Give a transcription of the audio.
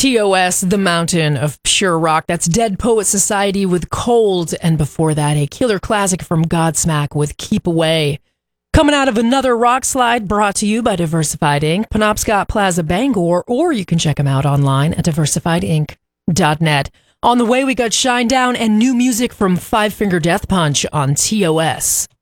TOS, The Mountain of Pure Rock. That's Dead Poet Society with Cold. And before that, a killer classic from Godsmack with Keep Away. Coming out of another rock slide brought to you by Diversified Inc., Penobscot Plaza, Bangor, or you can check them out online at diversifiedinc.net. On the way, we got Shine Down and new music from Five Finger Death Punch on TOS.